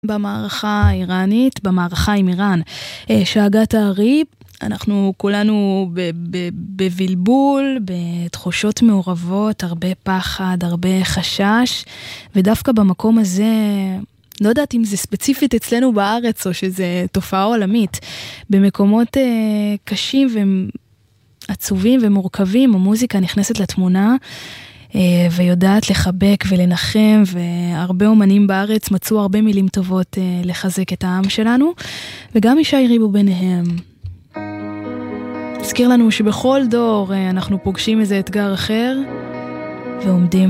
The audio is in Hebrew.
במערכה האיראנית, במערכה עם איראן, שאגת הארי, אנחנו כולנו בבלבול, בתחושות מעורבות, הרבה פחד, הרבה חשש, ודווקא במקום הזה, לא יודעת אם זה ספציפית אצלנו בארץ, או שזה תופעה עולמית, במקומות קשים ועצובים ומורכבים, המוזיקה נכנסת לתמונה, ויודעת לחבק ולנחם, והרבה אומנים בארץ מצאו הרבה מילים טובות לחזק את העם שלנו, וגם ישי ריבו ביניהם. הזכיר לנו שבכל דור אנחנו פוגשים איזה אתגר אחר, ועומדים